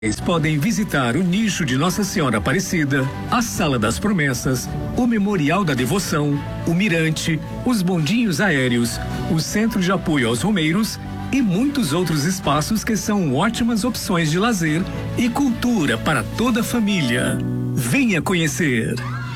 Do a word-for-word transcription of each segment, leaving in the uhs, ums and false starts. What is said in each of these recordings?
Eles podem visitar o nicho de Nossa Senhora Aparecida, a Sala das Promessas, o Memorial da Devoção, o Mirante, os bondinhos aéreos, o Centro de Apoio aos Romeiros e muitos outros espaços que são ótimas opções de lazer e cultura para toda a família. Venha conhecer!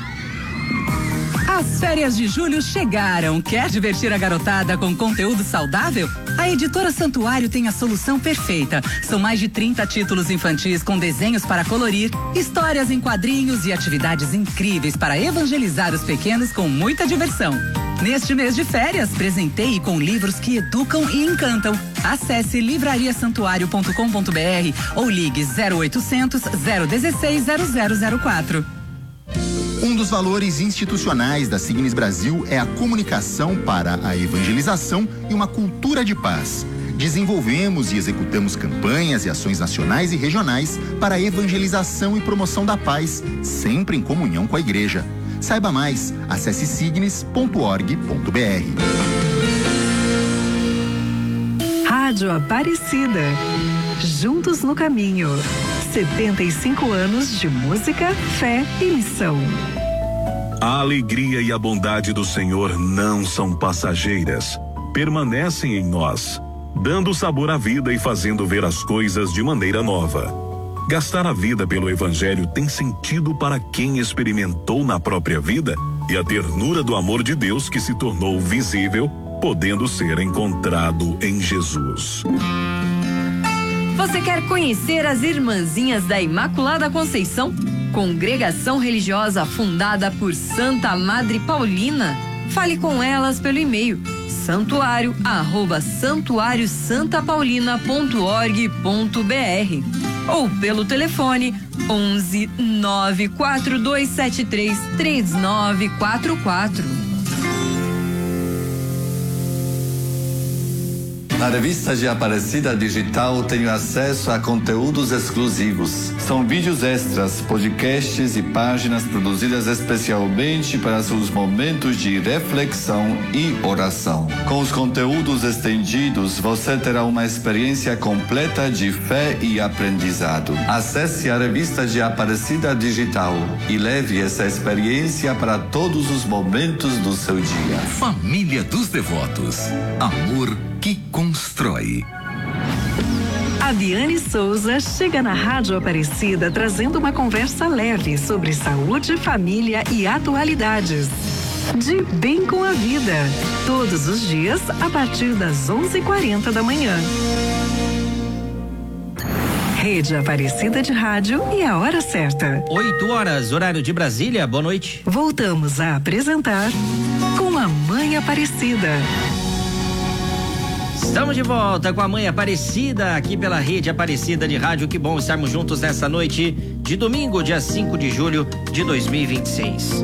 As férias de julho chegaram. Quer divertir a garotada com conteúdo saudável? A Editora Santuário tem a solução perfeita. São mais de trinta títulos infantis com desenhos para colorir, histórias em quadrinhos e atividades incríveis para evangelizar os pequenos com muita diversão. Neste mês de férias, presenteie com livros que educam e encantam. Acesse livraria santuário ponto com ponto br ou ligue zero oitocentos, zero dezesseis, zero zero zero quatro. Um dos valores institucionais da Signes Brasil é a comunicação para a evangelização e uma cultura de paz. Desenvolvemos e executamos campanhas e ações nacionais e regionais para a evangelização e promoção da paz, sempre em comunhão com a igreja. Saiba mais, acesse signes ponto org ponto br. Rádio Aparecida. Juntos no caminho. setenta e cinco anos de música, fé e missão. A alegria e a bondade do Senhor não são passageiras, permanecem em nós, dando sabor à vida e fazendo ver as coisas de maneira nova. Gastar a vida pelo Evangelho tem sentido para quem experimentou na própria vida e a ternura do amor de Deus que se tornou visível, podendo ser encontrado em Jesus. Você quer conhecer as Irmãzinhas da Imaculada Conceição? Congregação religiosa fundada por Santa Madre Paulina? Fale com elas pelo e-mail santuário arroba santuário santa paulina ponto org ponto br ou pelo telefone onze nove quatro dois sete três três nove quatro quatro. Na revista de Aparecida Digital tenho acesso a conteúdos exclusivos. São vídeos extras, podcasts e páginas produzidas especialmente para seus momentos de reflexão e oração. Com os conteúdos estendidos, você terá uma experiência completa de fé e aprendizado. Acesse a revista de Aparecida Digital e leve essa experiência para todos os momentos do seu dia. Família dos Devotos. Amor que constrói. A Viane Souza chega na Rádio Aparecida trazendo uma conversa leve sobre saúde, família e atualidades. De Bem com a Vida. Todos os dias a partir das onze e quarenta da manhã. Rede Aparecida de Rádio e a hora certa. oito horas, horário de Brasília. Boa noite. Voltamos a apresentar Com a Mãe Aparecida. Estamos de volta com a Mãe Aparecida aqui pela Rede Aparecida de Rádio. Que bom estarmos juntos nessa noite de domingo, dia cinco de julho de dois mil e vinte e seis.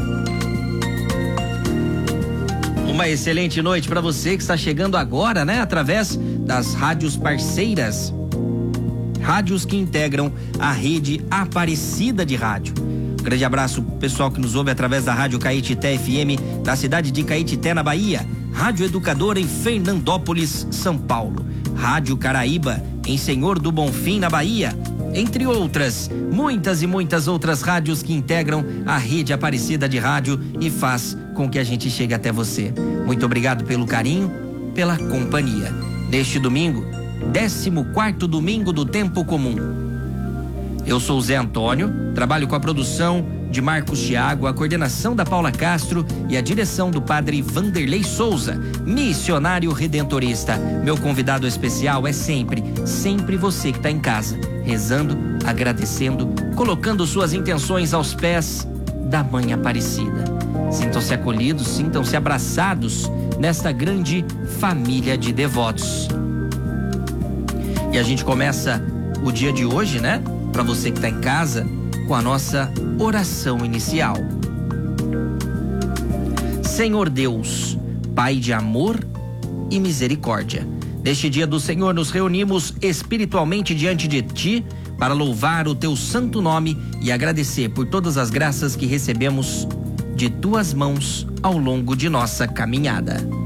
Uma excelente noite para você que está chegando agora, né? Através das rádios parceiras. Rádios que integram a Rede Aparecida de Rádio. Um grande abraço pessoal que nos ouve através da Rádio Caetité F M da cidade de Caetité, na Bahia. Rádio Educadora em Fernandópolis, São Paulo. Rádio Caraíba em Senhor do Bonfim, na Bahia. Entre outras, muitas e muitas outras rádios que integram a Rede Aparecida de Rádio e faz com que a gente chegue até você. Muito obrigado pelo carinho, pela companhia. Neste domingo, décimo quarto domingo do tempo comum. Eu sou o Zé Antônio, trabalho com a produção de Marcos Thiago, a coordenação da Paula Castro e a direção do padre Vanderlei Souza, missionário redentorista. Meu convidado especial é sempre, sempre você que está em casa, rezando, agradecendo, colocando suas intenções aos pés da Mãe Aparecida. Sintam-se acolhidos, sintam-se abraçados nesta grande família de devotos. E a gente começa o dia de hoje, né? Para você que está em casa, com a nossa oração inicial. Senhor Deus, Pai de amor e misericórdia, neste dia do Senhor nos reunimos espiritualmente diante de Ti para louvar o Teu santo nome e agradecer por todas as graças que recebemos de Tuas mãos ao longo de nossa caminhada.